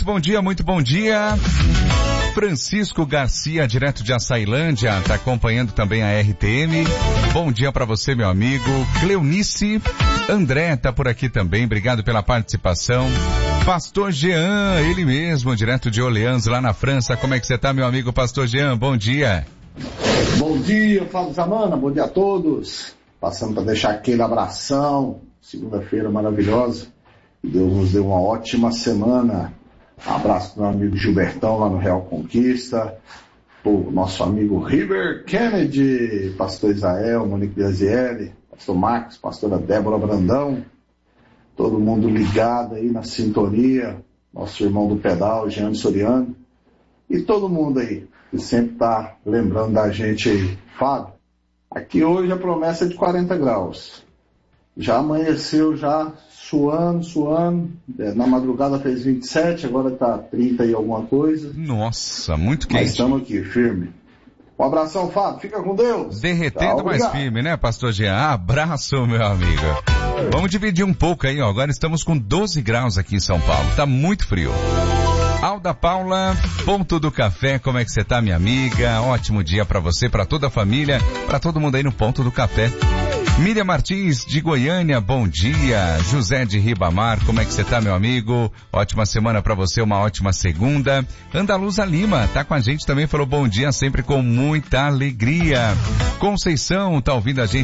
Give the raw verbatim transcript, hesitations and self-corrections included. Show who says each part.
Speaker 1: muito bom dia, muito bom dia. Francisco Garcia, direto de Açailândia, está acompanhando também a R T M. Bom dia para você, meu amigo. Cleonice André está por aqui também, obrigado pela participação. Pastor Jean, ele mesmo, direto de Orleans, lá na França. Como é que você está, meu amigo Pastor Jean? Bom dia.
Speaker 2: Bom dia, Fábio Zamana, bom dia a todos. Passando para deixar aquele abração, segunda-feira maravilhosa. Deus nos deu uma ótima semana. Abraço para o meu amigo Gilbertão lá no Real Conquista, o nosso amigo River Kennedy, pastor Israel, Monique Biasielli, pastor Marcos, pastora Débora Brandão, todo mundo ligado aí na sintonia, nosso irmão do pedal, Jean Soriano, e todo mundo aí que sempre está lembrando da gente aí. Fábio, aqui hoje a promessa é de quarenta graus, já amanheceu já suando, suando, na madrugada fez vinte e sete, agora está trinta e alguma coisa.
Speaker 1: Nossa, muito quente.
Speaker 2: Mas estamos aqui, firme. Um abração, Fábio, fica com Deus.
Speaker 1: Derretendo Tchau, mais firme, né, pastor Jean? Abraço, meu amigo. Vamos dividir um pouco aí, ó. Agora estamos com doze graus aqui em São Paulo, tá muito frio. Alda Paula, ponto do café, como é que você tá, minha amiga? Ótimo dia pra você, pra toda a família, pra todo mundo aí no ponto do café. Miriam Martins, de Goiânia, bom dia. José de Ribamar, como é que você tá, meu amigo? Ótima semana pra você, uma ótima segunda. Andaluza Lima, tá com a gente também, falou bom dia, sempre com muita alegria. Conceição, tá ouvindo a gente